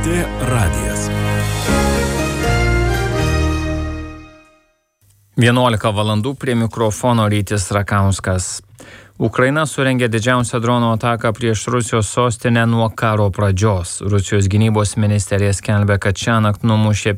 LRT radijas. 11 valandų prie mikrofono Rytis Rakauskas. Ukraina surengė didžiausią dronų ataką prieš Rusijos sostinę nuo karo pradžios. Rusijos gynybos ministerija skelbia, kad šiąnakt numušė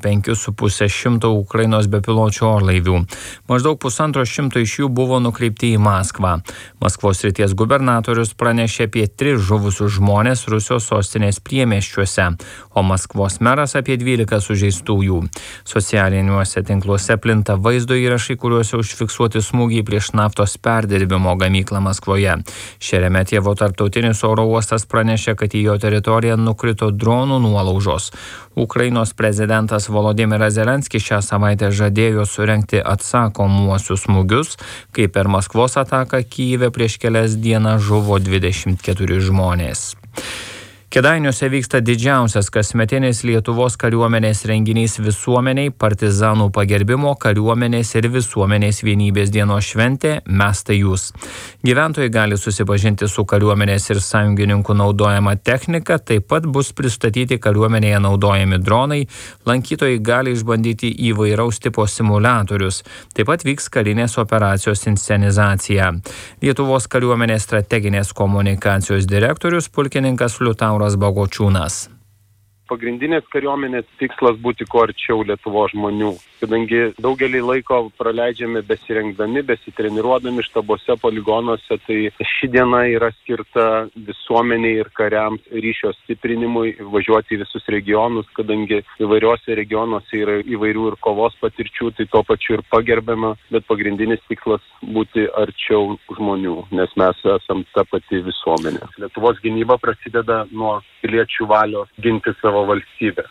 5,5 Ukrainos bepiločių orlaivių. Maždaug 150 iš jų buvo nukreipti į Maskvą. Maskvos srities gubernatorius pranešė apie 3 žuvusius žmonės Rusijos sostinės priemiesčiuose, o Maskvos meras apie 12 sužeistųjų. Socialiniuose tinkluose plinta vaizdo įrašai, kuriuose užfiksuoti smūgiai prieš naftos perdirbimo gamyklą Maskvoje. Šeremetjevo tarptautinis oro uostas pranešė, kad į jo teritoriją nukrito dronų nuolaužos. Ukrainos prezidentas Volodymyras Zelenskis šią savaitę žadėjo surengti atsakomuosius smūgius, kai per Maskvos ataką Kyjive prieš kelias dienas žuvo 24 žmonės. Kėdainiuose vyksta didžiausias kasmetinis Lietuvos kariuomenės renginys visuomeniai, partizanų pagerbimo, kariuomenės ir visuomenės vienybės dienos šventė Mes tai jūs. Gyventojai gali susipažinti su kariuomenės ir sąjungininkų naudojama technika, taip pat bus pristatyti kariuomenėje naudojami dronai, lankytojai gali išbandyti įvairaus tipo simuliatorius, taip pat vyks karinės operacijos inscenizacija. Lietuvos kariuomenės strateginės komunikacijos direktorius pulkininkas Liutauras Bagočiūnas. Pagrindinės kariuomenės tikslas būti kuo arčiau Lietuvos žmonių, kadangi daugelį laiko praleidžiame besirengdami, besitreniruodami štabuose, poligonuose, tai ši diena yra skirta visuomeniai ir kariams ryšio stiprinimui, važiuoti į visus regionus, kadangi įvairiuose regionuose yra įvairių ir kovos patirčių, tai tuo pačiu ir pagerbiama, bet pagrindinis tikslas būti arčiau žmonių, nes mes esam ta pati visuomenė. Lietuvos gynyba prasideda nuo piliečių valios ginti savo valstybę.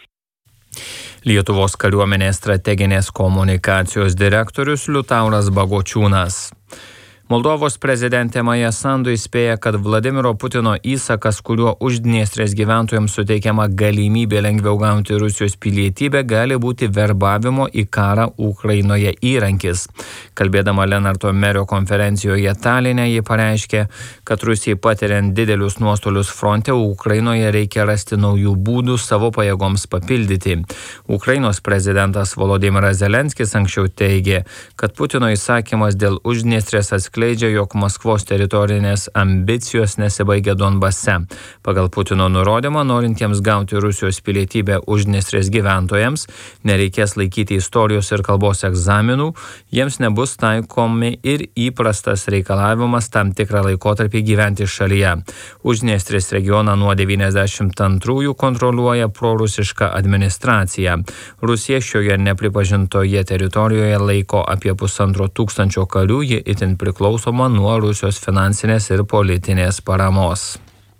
Lietuvos kariuomenės strateginės komunikacijos direktorius Liutauras Bagočiūnas. Moldovos prezidentė Maja Sandu įspėja, kad Vladimiro Putino įsakas, kuriuo Uždniestrės gyventojams suteikiama galimybė lengviau gauti Rusijos pilietybę, gali būti verbavimo į karą Ukrainoje įrankis. Kalbėdama Lenarto Merio konferencijoje Taline, ji pareiškė, kad Rusijai patiriant didelius nuostolius fronte, Ukrainoje reikia rasti naujų būdų savo pajėgoms papildyti. Ukrainos prezidentas Volodymyras Zelenskis anksčiau teigė, kad Putino įsakymas dėl Uždniestrės atskleidžia, jog Maskvos teritorinės ambicijos nesibaigia Donbase. Pagal Putino nurodymą, norintiems gauti Rusijos pilietybę Uždniestrės gyventojams, nereikės laikyti istorijos ir kalbos egzaminų, jiems nebus taikomi ir įprastas reikalavimas tam tikrą laikotarpį gyventi šalyje. Uždniestrės regioną nuo 92-ųjų kontroliuoja prorusiška administracija. Rusija šioje nepripažintoje teritorijoje laiko apie 1,5 karių, ji itin priklausoma nuo Rusijos finansinės ir politinės paramos.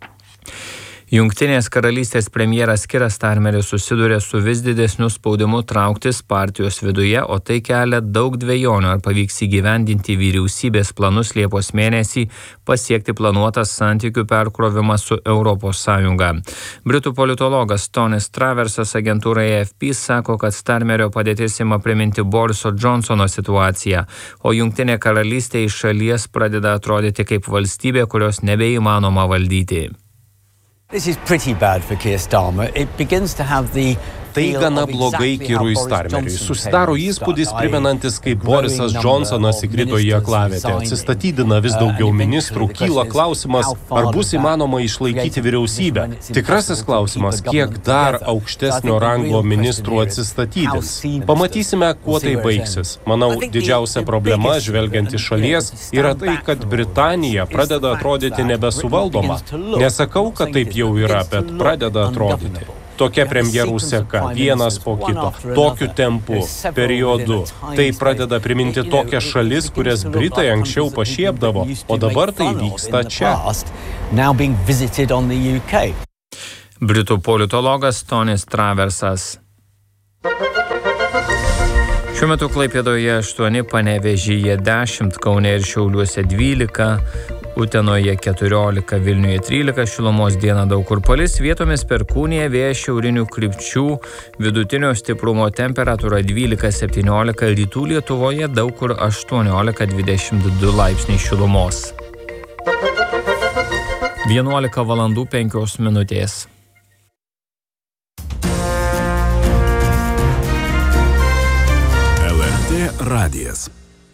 Jungtinės karalystės premjeras Kiras Starmeris susiduria su vis didesniu spaudimu trauktis partijos viduje, o tai kelia daug dvejonių, ar pavyks įgyvendinti vyriausybės planus Liepos mėnesį pasiekti planuotas santykių perkrovimą su Europos Sąjunga. Britų politologas Tonis Traversas agentūrai AFP sako, kad Starmerio padėtis ima priminti Boriso Johnsono situaciją, o Jungtinė karalystė iš šalies pradeda atrodyti kaip valstybė, kurios nebeįmanoma valdyti. This is pretty bad for Keir Starmer. It begins to have the Tai gana blogai Kirui Starmeriui. Susidaro įspūdis primenantis, kaip Borisas Johnsonas įkrito į aklavietę. Atsistatydina vis daugiau ministrų, kyla klausimas, ar bus įmanoma išlaikyti vyriausybę. Tikrasis klausimas, kiek dar aukštesnio rango ministrų atsistatydins. Pamatysime, kuo tai baigsis. Manau, didžiausia problema, žvelgiant iš šalies, yra tai, kad Britanija pradeda atrodyti nebesuvaldoma. Nesakau, kad taip jau yra, bet pradeda atrodyti. Tokia premjerų seka, vienas po kito, tokiu tempu, periodu. Tai pradeda priminti tokias šalis, kurias Britai anksčiau pašiepdavo, o dabar tai vyksta čia. Britų politologas Tonis Traversas. Šiuo metu Klaipėdoje 8, Panevėžyje 10, Kaune ir Šiauliuose 12, Utenoje 14, Vilniuje 13, šilumos dieną daug kur palis, vietomis perkūnija, vėjas šiaurinių krypčių, vidutinio stiprumo temperatūra 12-17, rytų Lietuvoje daug kur 18-22 laipsniai šilumos. 11 valandų 5 minutės. radijas.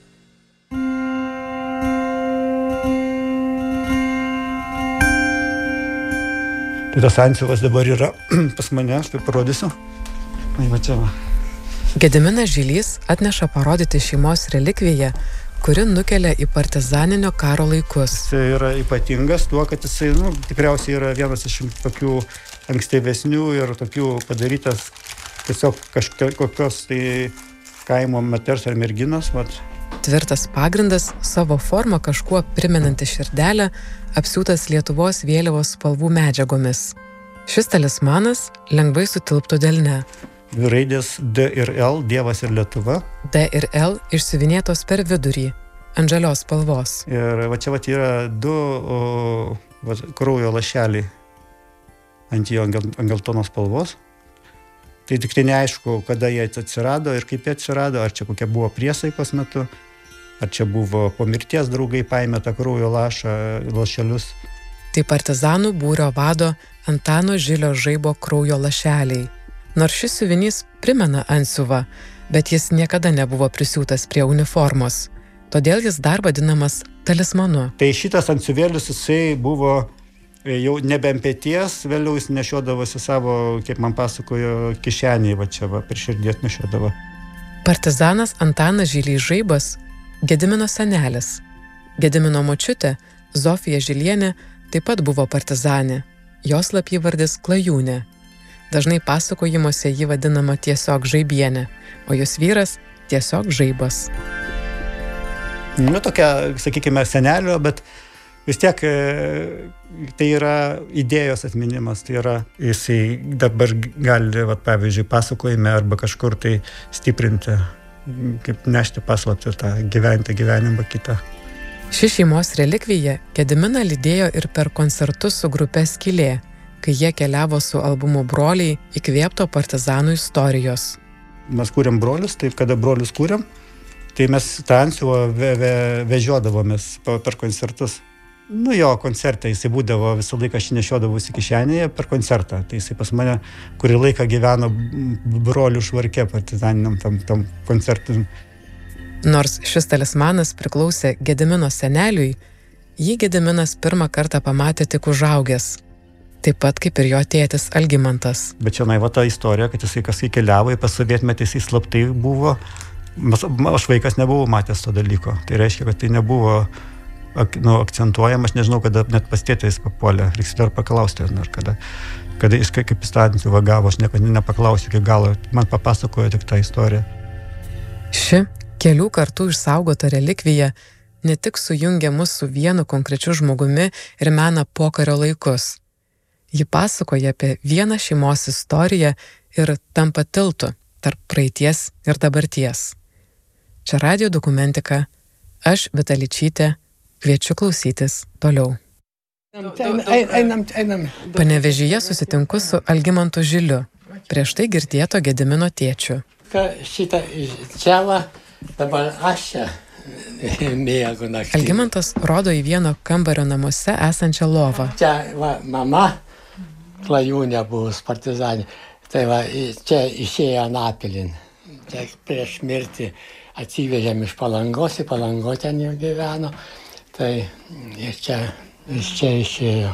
Tai tas Antsiuvas dabar yra pas mane, aš tai parodysiu. Va čia va. Gediminas Žilys atneša parodyti šeimos relikviją, kuri nukelia į partizaninio karo laikus. Jis yra ypatingas tuo, kad jisai, tikriausiai yra vienas iš tokių ankstyvesnių ir tokių padarytas tiesiog kažkokios tai kaimo moters ar merginos. Tvirtas pagrindas, savo formą kažkuo primenanti širdelę, apsiūtas Lietuvos vėliavos spalvų medžiagomis. Šis talismanas lengvai sutilptų delne. Dvi raidės D ir L, Dievas ir Lietuva. D ir L išsiuvinėtos per vidurį, ant žalios spalvos. Ir va čia yra du kraujo lašeliai ant jo ant geltonos spalvos. Tai tik tai neaišku, kada jie atsirado ir kaip jie atsirado, ar čia kokia buvo priesaikos metu, ar čia buvo po mirties draugai paėmė tą kraujo lašelius. Tai partizanų būrio vado Antano Žilio Žaibo kraujo lašeliai. Nors šis siuvinys primena antsiuvą, bet jis niekada nebuvo prisiūtas prie uniformos, todėl jis dar vadinamas talismanu. Tai šitas antsiuvėlis jisai buvo jau nebe ant peties, vėliau jis nešiodavosi savo, kaip man pasakojo, kišenėje, va čia va, per širdies nešiodavo. Partizanas Antanas Žilys Žaibas, Gedimino senelis. Gedimino močiutė, Zofija Žilienė, taip pat buvo partizanė. Jos slapyvardis Klajūnė. Dažnai pasakojimuose ji vadinama tiesiog Žaibienė, o jos vyras tiesiog Žaibas. Tokia, sakykime, senelio, bet vis tiek tai yra idėjos atminimas, tai yra jisai dabar gali, pavyzdžiui, pasakojime arba kažkur tai stiprinti, kaip nešti paslaptį tą gyventi gyvenimą kitą. Ši šeimos relikvija Gediminą lydėjo ir per koncertus su grupe Skylė, kai jie keliavo su albumu Broliai įkvėpto partizanų istorijos. Mes kūrėm brolius, tai kada brolius kūrėm, tai mes tą antsiuvą vežiodavomės per koncertus. Jo koncerte jisai būdavo, visą laiką aš nešiodavausi kišenėje per koncertą. Tai jisai pas mane kurį laiką gyveno brolių švarke partizaniniam tam koncertui. Nors šis talismanas priklausė Gedimino seneliui, jį Gediminas pirmą kartą pamatė tik užaugęs. Taip pat kaip ir jo tėtis Algimantas. Bet čia ta istorija, kad jisai kažkai keliavo, pas sovietmetį jisai slaptai buvo. Aš vaikas nebuvau matęs to dalyko. Tai reiškia, kad tai nebuvo akcentuojama. Aš nežinau, kada net pas tėtę jis papuolė. Reiks dar paklausti, ar kada jis kaip įstatymą vagavo, aš niekada nepaklausiu iki galo. Man papasakojo tik tą istoriją. Ši kelių kartų išsaugota relikvija ne tik sujungia mus su vienu konkrečiu žmogumi ir mena pokario laikus. Ji pasakoja apie vieną šeimos istoriją ir tampa tiltu tarp praeities ir dabarties. Čia radijo dokumentika, aš Vita Ličytė, kviečiu klausytis toliau. Einam. Panevėžyje susitinku su Algimantu Žiliu, prieš tai girdėto Gedimino tėčiu. Šitą čia va, dabar aš čia mėgu naktį. Algimantas rodo į vieno kambario namuose esančią lovą. Čia va, mama Klajūnė buvus partizanė. Tai va, čia išėjo Anapilin. Čia prieš mirtį atsivežėm iš Palangos, į Palango ten jau gyveno. Tai iš čia išėjo.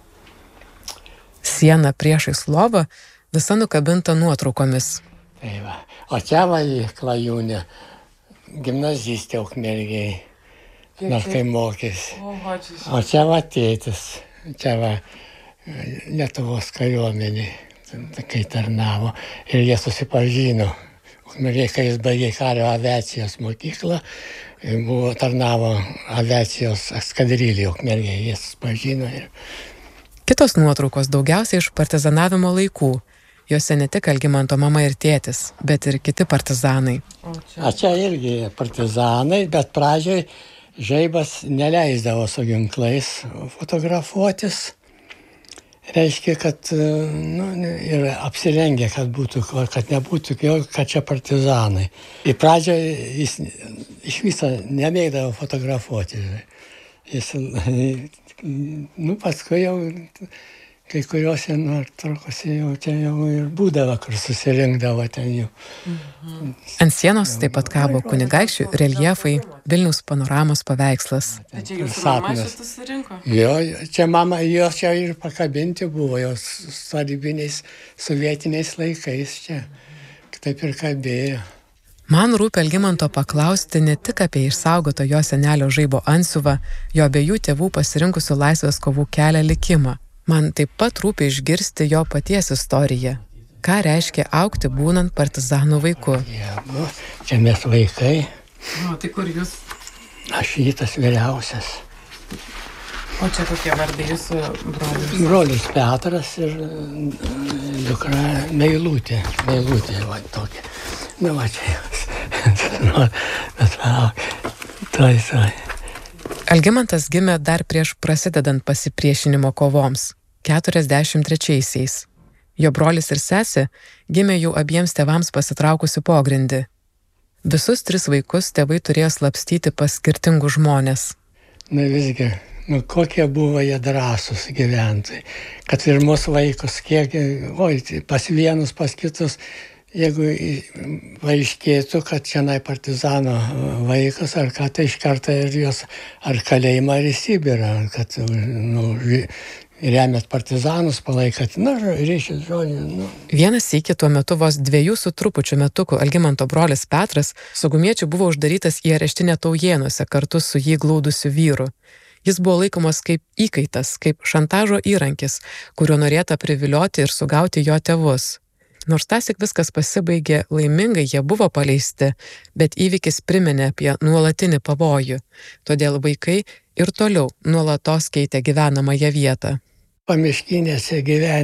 Siena priešais lovą visa nukabinta nuotraukomis. Tai va. O čia va į Klajūnę gimnazistė Ukmergėj. Nors kai mokės. O čia va tėtis. Čia va Lietuvos kariuomenė, kai tarnavo. Ir jie susipažino. Ukmergėj, kai jis baigė kario aviacijos mokyklą, tarnavo aviacijos eskadrilį Ukmergėj. Jie susipažino. Kitos nuotraukos daugiausiai iš partizanavimo laikų. Jose ne tik Algimanto mama ir tėtis, bet ir kiti partizanai. Čia irgi partizanai, bet pradžioj Žaibas neleisdavo su ginklais fotografuotis. Reiškia, kad ir apsirengė, kad nebūtų, kad čia partizanai. Į pradžią jis iš viso nemėgdavo fotografuoti. Jis, paskui jau kai kuriuose nuotraukose jau ten jau ir būdavo, kur susirinkdavo ten jau. Ant sienos taip pat kabo kunigaikščių reljefai, Vilniaus panoramos paveikslas. Tai čia jūsų mama šitą surinko? Jo, čia mama, jos čia ir pakabinti buvo, jos tarybiniais sovietiniais laikais čia. Taip ir kabėjo. Man rūpi Algimanto paklausti ne tik apie išsaugotą jo senelio Žaibo antsiuvą, jo abiejų tėvų pasirinkusių laisvės kovų kelią likimą. Man taip pat rūpi išgirsti jo paties istoriją. Ką reiškia augti būnant partizanų vaiku? Ja, čia mes vaikai. O tai kur jūs? Aš Rytas vyriausias. O čia kokie vardai jūsų brolis? Brolis Petras ir dukra Meilutė. Meilutė, va tokia. Nu, va čia jūs. Bet palauk. Tuoj. Algimantas gimė dar prieš prasidedant pasipriešinimo kovoms, 43-aisiais. Jo brolis ir sesė gimė jau abiems tėvams pasitraukusių pogrindį. Visus 3 vaikus tėvai turėjo slapstyti pas skirtingus žmonės. Na visgi, kokie buvo jie drąsūs gyventojai. Kad ir mūsų vaikus, kiek, pas vienus, pas kitus, jeigu paaiškėtų, kad šiandien partizano vaikas, ar ką, tai iš karto ir jos ar kalėjimą, ar į Sibirą, kad remiat partizanus, palaikat, reiškia žodžiu. Vienas sykį tuo metu vos 2 su trupučiu metukų Algimanto brolis Petras saugumiečių buvo uždarytas į areštinę Taujėnuose kartu su jį glaudusiu vyru. Jis buvo laikomas kaip įkaitas, kaip šantažo įrankis, kuriuo norėta privilioti ir sugauti jo tėvus. Nors tąsyk viskas pasibaigė laimingai, jie buvo paleisti, bet įvykis priminė apie nuolatinį pavojų. Todėl vaikai ir toliau nuolatos keitė gyvenamąją vietą. Pamiškinėse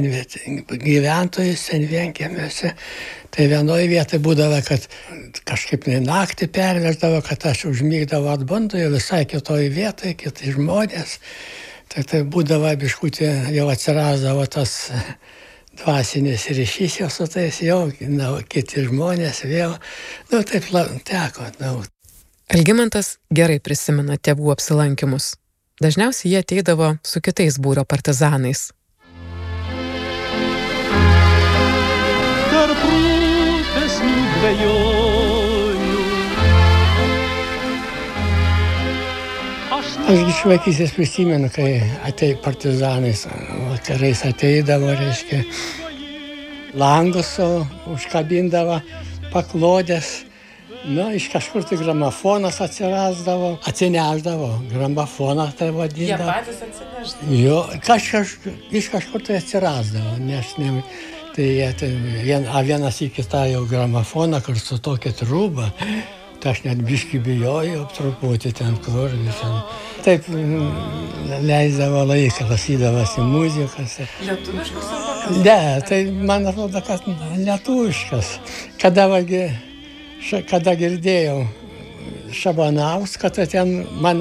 gyventojus, ten vienkiemiuose, tai vienoje vietoje būdavo, kad kažkaip naktį perveždavo, kad aš užmygdavo atbandoje, visai kitoje vietoje, kiti žmonės. Tai būdavo biškutė, jau atsirasdavo tas dvasinis ryšys jau su tais, jau kiti žmonės vėl, taip teko. Algimantas gerai prisimena tėvų apsilankimus. Dažniausiai jie ateidavo su kitais būrio partizanais. Tarp rūpesnių dvejonių. Aš iš vaikystės prisimenu, kai partizanais vakarais ateidavo, reiškia, langus užkabindavo, paklodės. Iš kažkur tai gramofonas atsirasdavo, atsineždavo, gramofoną tai vadindavo. Jie patys atsineždavo? Jo, iš kažkur tai atsirasdavo, tai vienas į kitą jau gramofoną, kur su tokia trūba. Tai aš net biškį bijojau truputį ten kur. Taip leisdavo laiką, klausydavosi muzikos. Lietuviškas? Ne, tai man atrodo, kad lietuviškas. Kada girdėjau Šabanauską, tai ten man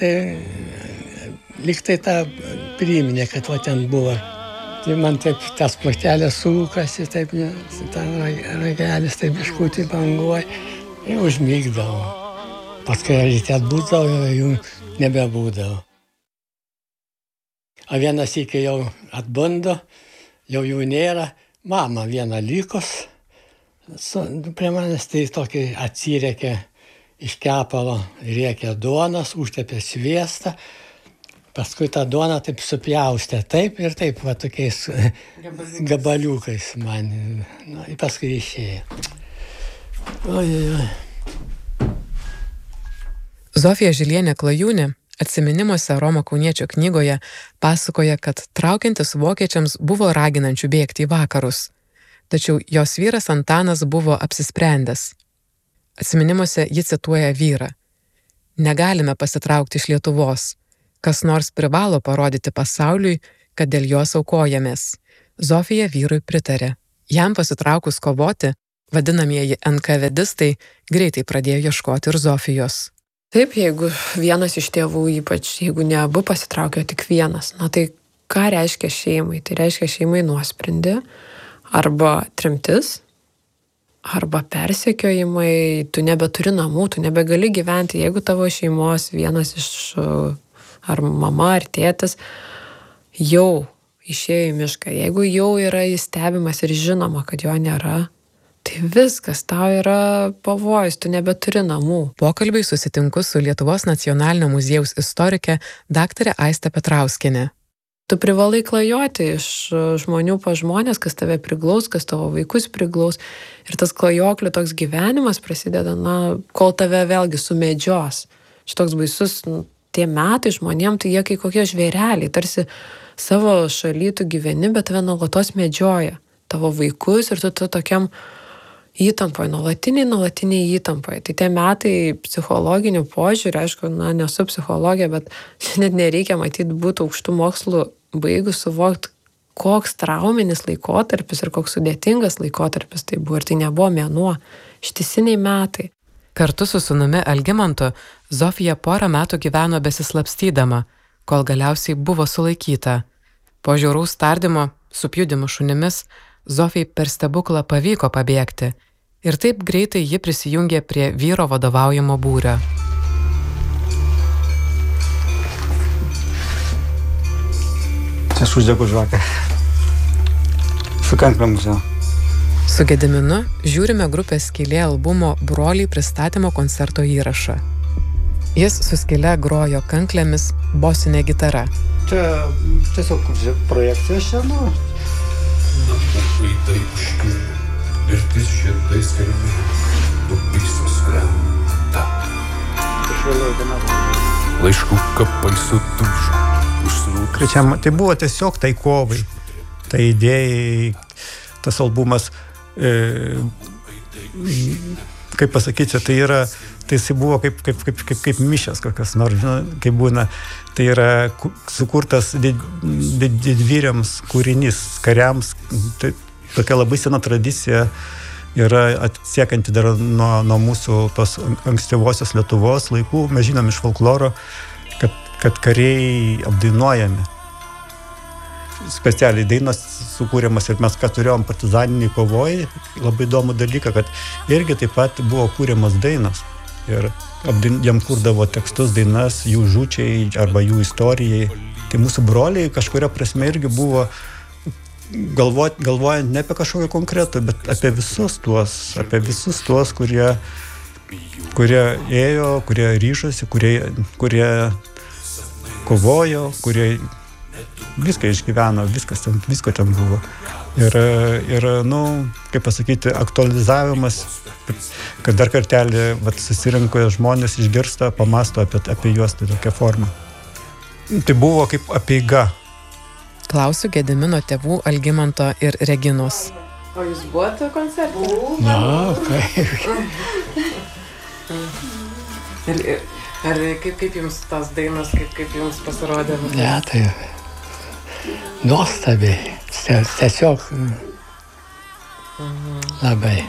liktai tą priminė, kad ten buvo. Tai man taip tas ploktelės sukasi, taip ten ragelis, taip biškutį banguoja. Ir užmygdavo. Paskui ryte atbūdavo, jų nebebūdavo. O vienas iki jau atbando, jau jų nėra. Mama viena likus. Prie manęs tai tokį atsirėkė iš kepalo, rėkė duonas, užtepė sviestą. Paskui tą duoną taip supjaustė, taip ir taip, va tokiais gabaliukais man. Ir paskui išėjo. Oi. Zofija Žilienė Klajūnė atsiminimuose Romo Kauniečio knygoje pasakoja, kad traukiantis vokiečiams buvo raginančių bėgti į vakarus. Tačiau jos vyras Antanas buvo apsisprendęs. Atsiminimuose ji cituoja vyrą. Negalime pasitraukti iš Lietuvos. Kas nors privalo parodyti pasauliui, kad dėl jos aukojamės. Zofija vyrui pritarė. Jam pasitraukus kovoti, vadinamieji NKVDistai greitai pradėjo ieškoti ir Zofijos. Taip, jeigu vienas iš tėvų, ypač jeigu ne abu pasitraukė, tik vienas, tai ką reiškia šeimai? Tai reiškia šeimai nuosprendį, arba tremtis, arba persekiojimai, tu nebeturi namų, tu nebegali gyventi, jeigu tavo šeimos vienas iš, ar mama, ar tėtis, jau išėjo į mišką, jeigu jau yra jis stebimas ir žinoma, kad jo nėra, tai viskas, tau yra pavojus, tu nebeturi namų. Pokalbiai susitinku su Lietuvos nacionalinio muziejaus istorike dr. Aiste Petrauskienė. Tu privalai klajoti iš žmonių pa žmonės, kas tave priglaus, kas tavo vaikus priglaus. Ir tas klajoklių toks gyvenimas prasideda, kol tave vėlgi sumedžios. Šitoks baisus, tie metai žmonėm, tai jie kai kokie žvėreliai, tarsi savo šaly tu gyveni, bet tave nuolatos medžioja. Tavo vaikus ir tu tokiam įtampoje, nuolatiniai įtampoje. Tai tie metai psichologinių požiūrį, aišku, nesu psichologė, bet net nereikia matyti būti aukštų mokslų baigus suvokti, koks trauminis laikotarpis ir koks sudėtingas laikotarpis tai buvo. Ir tai nebuvo mėnuo, ištisiniai metai. Kartu su sūnumi Algimantu Zofija porą metų gyveno besislapstydama, kol galiausiai buvo sulaikyta. Po žiauraus tardymo, supjudymu šunimis, Zofijai per stebuklą pavyko pabėgti. Ir taip greitai ji prisijungė prie vyro vadovaujamo būrio. Aš uždegu žvakę. Su kanklėm musė. Su Gediminu žiūrime grupės Skylė albumo Broliai pristatymo koncerto įrašą. Jis su Skyle grojo kanklėmis, bosinė gitara. Čia tiesiog projekcija šiandien. Namukai taip užkirė, mirtis žiedai skelbė, dubysos krenta. Laiškų kapai sudužo, užsirūkė. Tai buvo tiesiog tai kovai, tai idėjai, tas albumas, kaip pasakyti, tai yra, tai jis buvo kaip mišias kokias nors, kaip būna, tai yra sukurtas didvyriams kūrinys, kariams, tai tokia labai sena tradicija yra atsiekanti dar nuo mūsų tos ankstyvosios Lietuvos laikų. Mes žinom iš folkloro, kad kariai apdainuojami. Specialiai dainos sukūriamas ir mes, ką turėjom partizaniniai kovoj, labai įdomų dalyką, kad irgi taip pat buvo kūriamas dainos. Ir jam kurdavo tekstus, dainas, jų žūčiai arba jų istorijai. Tai mūsų broliai kažkuria prasme irgi buvo galvojant ne apie kažkokį konkretų, bet apie visus tuos, kurie ėjo, kurie ryžosi, kurie kovojo, kurie viską išgyveno, visko ten buvo. Ir kaip pasakyti, aktualizavimas, kad dar kartelį susirinko žmonės, išgirsta, pamasto apie juos, tai tokia forma. Tai buvo kaip apeiga. Klausiu Gedimino tėvų Algimanto ir Reginos. O jūs buvote koncerte? Na, kaip. Ar kaip jums tos dainos, kaip jums pasirodė? Ne, tai nuostabiai. Tiesiog labai.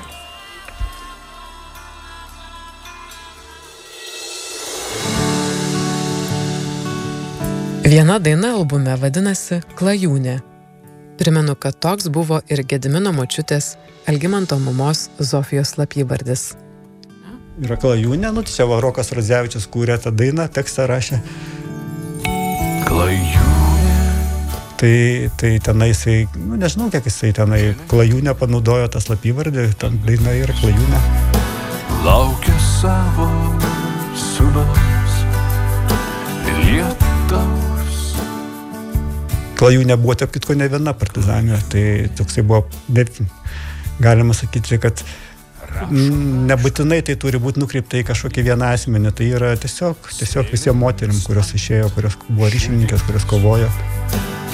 Viena daina albume vadinasi Klajūnė. Primenu, kad toks buvo ir Gedimino močiutės Algimanto mamos Zofijos slapyvardis. Yra Klajūnė, tai čia Rokas Radzevičius kūrė tą dainą, tekstą rašė. Klajūnė. Tai tenai jisai, nežinau, kiek jisai tenai Klajūnę panaudojo tą slapyvardį, ten daina yra Klajūnė. Laukia savo sūnaus lietaus. Klajūnė buvo taip kitko ne viena partizanė, tai toksai buvo, galima sakyti, kad nebūtinai tai turi būti nukreipta į kažkokį vieną asmenį, tai yra tiesiog visiems moterim, kurios išėjo, kurios buvo ryšininkės, kurios kovojo.